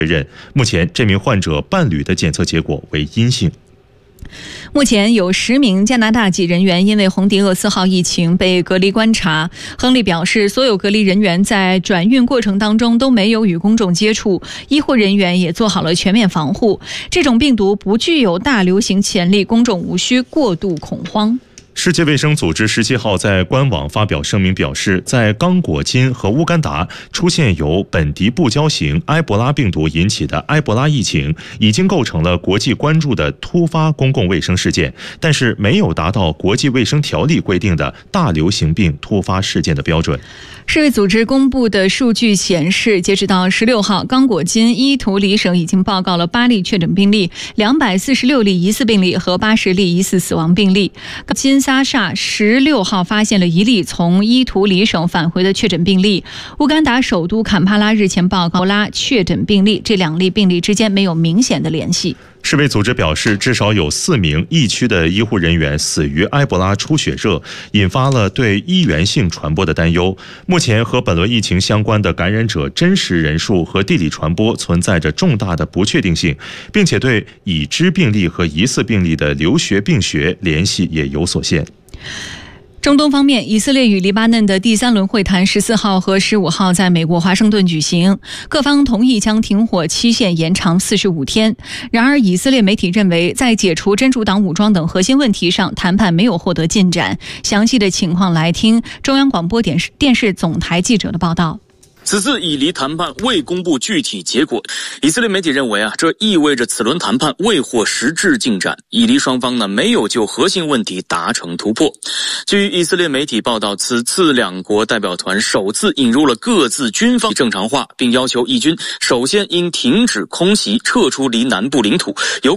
认，目前这名患者伴侣的检测结果为阴性。 目前有10名加拿大籍人员因为红迪厄4号疫情被隔离观察。亨利表示，所有隔离人员在转运过程当中都没有与公众接触，医护人员也做好了全面防护。这种病毒不具有大流行潜力，公众无需过度恐慌。 世界卫生组织17号在官网发表声明表示，在刚果金和乌干达出现由本地布胶型埃博拉病毒引起的埃博拉疫情，已经构成了国际关注的突发公共卫生事件，但是没有达到国际卫生条例规定的大流行病突发事件的标准。 世卫组织公布的数据显示，截止到16号，刚果金、伊图里省已经报告了8例确诊病例、246例疑似病例和80例疑似死亡病例。金沙萨16号发现了1例从伊图里省返回的确诊病例。乌干达首都坎帕拉日前报告确诊病例，这2例病例之间没有明显的联系。 世卫组织表示，至少有4名疫区的医护人员死于埃博拉出血热，引发了对医源性传播的担忧。目前和本轮疫情相关的感染者真实人数和地理传播存在着重大的不确定性，并且对已知病例和疑似病例的流学病学联系也有所限。 中东方面，以色列与黎巴嫩的第3轮会谈14号和15号在美国华盛顿举行，各方同意将停火期限延长45天。然而，以色列媒体认为，在解除真主党武装等核心问题上，谈判没有获得进展。详细的情况来听中央广播电视总台记者的报道。 此次以黎谈判未公布具体结果，以色列媒体认为这意味着此轮谈判未获实质进展，以黎双方没有就核心问题达成突破。据以色列媒体报道，此次两国代表团首次引入了各自军方正常化，并要求义军首先应停止空袭，撤出离南部领土，由